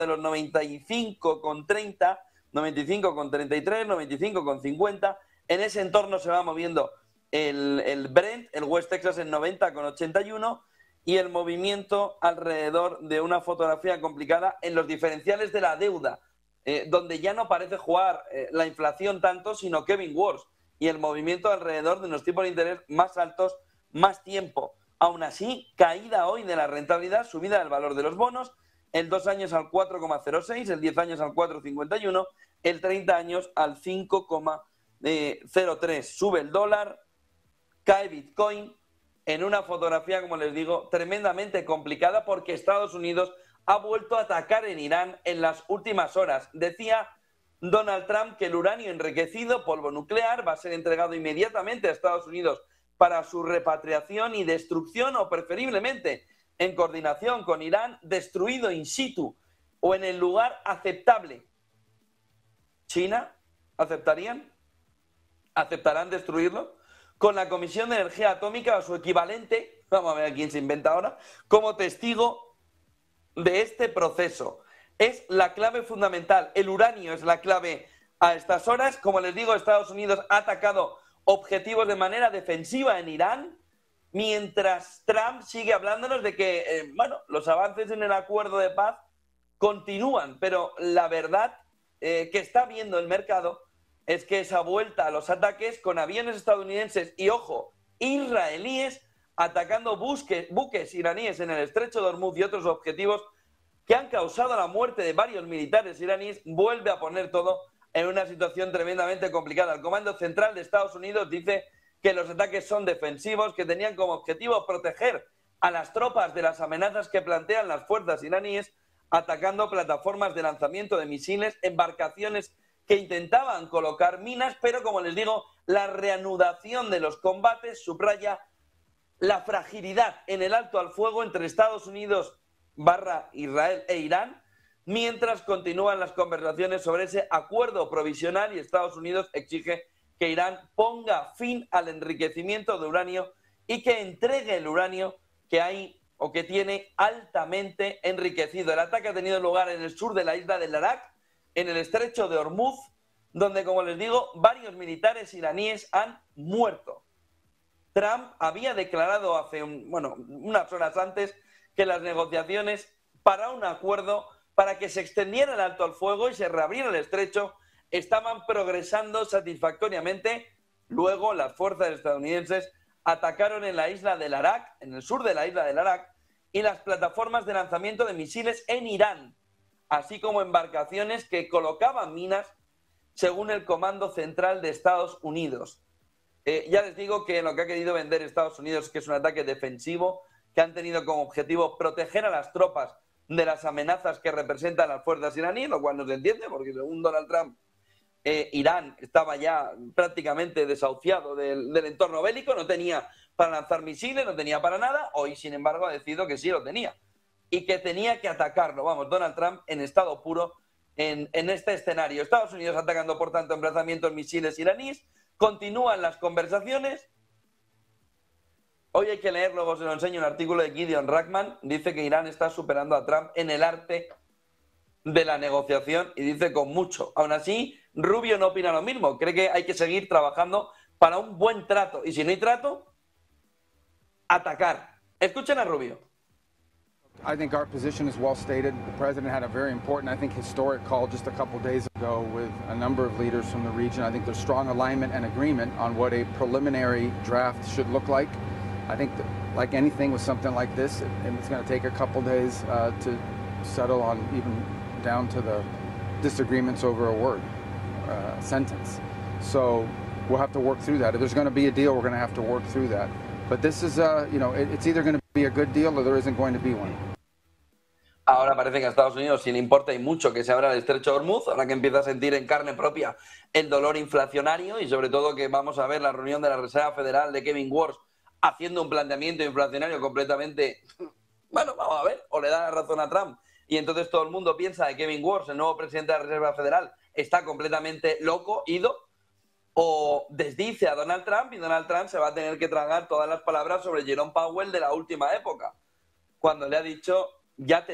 de los 95,30, 95,33, 95,50. En ese entorno se va moviendo el Brent, el West Texas en 90,81 y el movimiento alrededor de una fotografía complicada en los diferenciales de la deuda, donde ya no parece jugar la inflación tanto, sino Kevin Warsh y el movimiento alrededor de unos tipos de interés más altos, más tiempo. Aún así, caída hoy de la rentabilidad, subida del valor de los bonos, el 2 años al 4,06, el 10 años al 4,51, el 30 años al 5,03. Sube el dólar, cae Bitcoin en una fotografía, como les digo, tremendamente complicada porque Estados Unidos ha vuelto a atacar en Irán en las últimas horas. Decía Donald Trump que el uranio enriquecido, polvo nuclear, va a ser entregado inmediatamente a Estados Unidos para su repatriación y destrucción, o preferiblemente en coordinación con Irán, destruido in situ o en el lugar aceptable. ¿China? ¿Aceptarían? ¿Aceptarán destruirlo? Con la Comisión de Energía Atómica o su equivalente, vamos a ver a quién se inventa ahora, como testigo de este proceso. Es la clave fundamental. El uranio es la clave a estas horas. Como les digo, Estados Unidos ha atacado objetivos de manera defensiva en Irán, mientras Trump sigue hablándonos de que, los avances en el acuerdo de paz continúan, pero la verdad que está viendo el mercado es que esa vuelta a los ataques con aviones estadounidenses y, ojo, israelíes, atacando buques iraníes en el estrecho de Hormuz y otros objetivos que han causado la muerte de varios militares iraníes, vuelve a poner todo en una situación tremendamente complicada. El Comando Central de Estados Unidos dice que los ataques son defensivos, que tenían como objetivo proteger a las tropas de las amenazas que plantean las fuerzas iraníes, atacando plataformas de lanzamiento de misiles, embarcaciones que intentaban colocar minas, pero como les digo, la reanudación de los combates subraya la fragilidad en el alto al fuego entre Estados Unidos / Israel e Irán, mientras continúan las conversaciones sobre ese acuerdo provisional y Estados Unidos exige que Irán ponga fin al enriquecimiento de uranio y que entregue el uranio que hay o que tiene altamente enriquecido. El ataque ha tenido lugar en el sur de la isla del Arak, en el estrecho de Hormuz, donde, como les digo, varios militares iraníes han muerto. Trump había declarado hace unas horas antes que las negociaciones para un acuerdo para que se extendiera el alto al fuego y se reabriera el estrecho estaban progresando satisfactoriamente. Luego las fuerzas estadounidenses atacaron en la isla del Arak, en el sur de la isla del Arak, y las plataformas de lanzamiento de misiles en Irán, así como embarcaciones que colocaban minas, según el Comando Central de Estados Unidos. Ya les digo que lo que ha querido vender Estados Unidos es que es un ataque defensivo, que han tenido como objetivo proteger a las tropas de las amenazas que representan las fuerzas iraníes, lo cual no se entiende, porque según Donald Trump, Irán estaba ya prácticamente desahuciado del entorno bélico, no tenía para lanzar misiles, no tenía para nada. Hoy, sin embargo, ha decidido que sí lo tenía y que tenía que atacarlo. Vamos, Donald Trump en estado puro en este escenario. Estados Unidos atacando, por tanto, emplazamientos misiles iraníes. Continúan las conversaciones. Hoy hay que leer, luego se lo enseño, un artículo de Gideon Rachman. Dice que Irán está superando a Trump en el arte de la negociación y dice con mucho. Aún así, Rubio no opina lo mismo. Cree que hay que seguir trabajando para un buen trato. Y si no hay trato, atacar. Escuchen a Rubio. I think our position is well stated. The president had a very important, I think, historic call just a couple days ago with a number of leaders from the region. I think there's strong alignment and agreement on what a preliminary draft should look like. I think that, like anything with something like this, it's going to take a couple days to settle on, even down to the disagreements over a word, sentence. So we'll have to work through that. If there's going to be a deal, we're going to have to work through that. But this is, it's either going to be a good deal or there isn't going to be one. Ahora parece que a Estados Unidos sí le importa y mucho que se abra el estrecho de Hormuz, ahora que empieza a sentir en carne propia el dolor inflacionario y sobre todo que vamos a ver la reunión de la Reserva Federal de Kevin Warsh haciendo un planteamiento inflacionario completamente, vamos a ver, o le da la razón a Trump y entonces todo el mundo piensa que Kevin Warsh, el nuevo presidente de la Reserva Federal, está completamente loco, ido, o desdice a Donald Trump y Donald Trump se va a tener que tragar todas las palabras sobre Jerome Powell de la última época, cuando le ha dicho, ya te